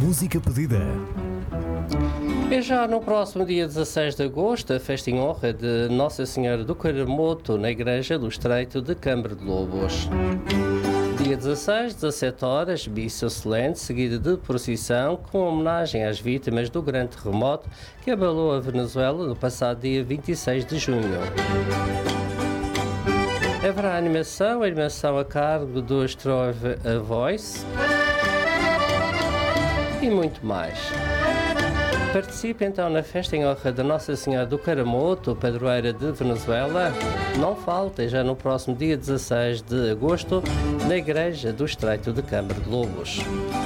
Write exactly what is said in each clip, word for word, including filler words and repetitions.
Música pedida. É já no próximo dia dezasseis de agosto a festa em honra de Nossa Senhora do Caramoto na Igreja do Estreito de Câmara de Lobos. Dia dezasseis, dezassete horas, missa solene, seguida de procissão com homenagem às vítimas do grande terremoto que abalou a Venezuela no passado dia vinte e seis de junho. Haverá animação, animação a cargo do Strove A Voice e muito mais. Participe então na festa em honra da Nossa Senhora do Caramoto, padroeira de Venezuela. Não falte, já no próximo dia dezasseis de agosto, na Igreja do Estreito de Câmara de Lobos.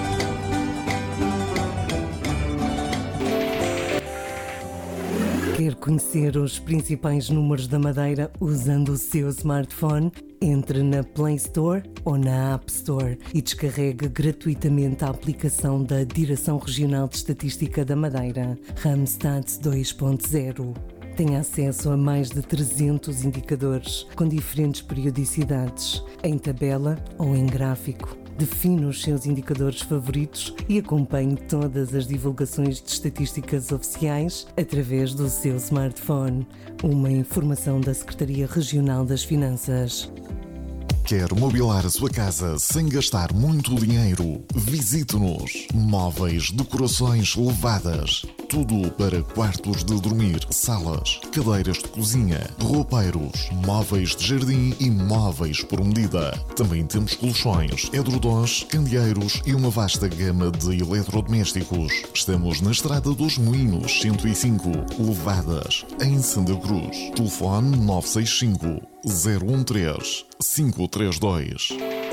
Quer conhecer os principais números da Madeira usando o seu smartphone? Entre na Play Store ou na App Store e descarregue gratuitamente a aplicação da Direção Regional de Estatística da Madeira, Randstad dois ponto zero. Tem acesso a mais de trezentos indicadores com diferentes periodicidades, em tabela ou em gráfico. Define os seus indicadores favoritos e acompanhe todas as divulgações de estatísticas oficiais através do seu smartphone. Uma informação da Secretaria Regional das Finanças. Quer mobilar a sua casa sem gastar muito dinheiro? Visite-nos. Móveis, decorações levadas. Tudo para quartos de dormir, salas, cadeiras de cozinha, roupeiros, móveis de jardim e móveis por medida. Também temos colchões, edredons, candeeiros e uma vasta gama de eletrodomésticos. Estamos na Estrada dos Moinhos, cento e cinco, Levadas, em Santa Cruz. Telefone nove seis cinco, zero um três, cinco três dois.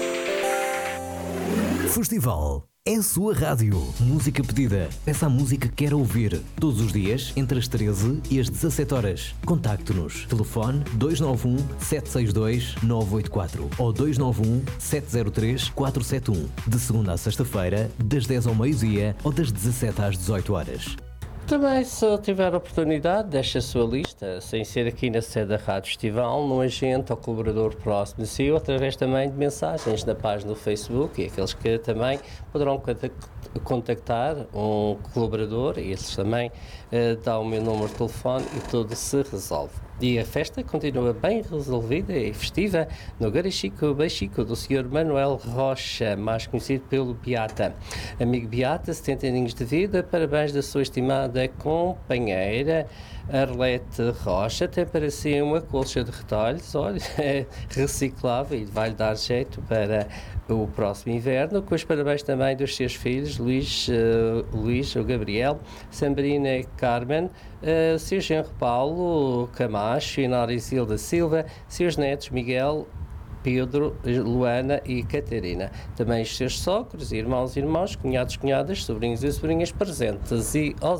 Festival é a sua rádio. Música pedida. Peça a música que quer ouvir. Todos os dias, entre as treze e as dezassete horas. Contacte-nos. Telefone dois nove um, sete seis dois, nove oito quatro ou dois nove um, sete zero três, quatro sete um. De segunda a sexta-feira, das dez ao meio-dia ou das dezassete às dezoito horas. Também, se tiver oportunidade, deixe a sua lista, sem ser aqui na sede da Rádio Festival, num agente ou colaborador próximo de si, ou através também de mensagens na página do Facebook, e aqueles que também poderão contactar um colaborador, e esses também uh, dão o meu número de telefone e tudo se resolve. E a festa continua bem resolvida e festiva no Garachico Beixico do senhor Manuel Rocha, mais conhecido pelo Beata. Amigo Beata, setenta aninhos de vida, parabéns da sua estimada companheira Arlete Rocha. Tem para si uma colcha de retalhos, olha, é reciclável e vai-lhe dar jeito para o próximo inverno, com os parabéns também dos seus filhos, Luís, uh, Luís o Gabriel, Sambrina e Carmen, uh, seu genro Paulo Camacho e Nora Isilda Silva, seus netos Miguel, Pedro, Luana e Catarina. Também os seus sogros, irmãos e irmãs, cunhados, cunhadas, sobrinhos e sobrinhas presentes e aos